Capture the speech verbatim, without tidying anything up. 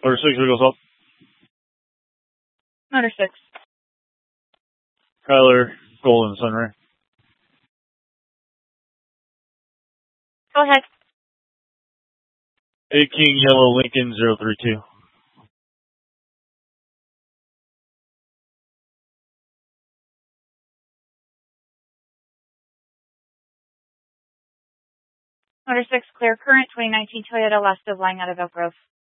Order six, who goes up? Motor six. Kyler, Golden, Sunray. Go ahead. eight King, Yellow, Lincoln, zero three two. Motor six, clear current, twenty nineteen Toyota Lasta flying out of Elk Grove.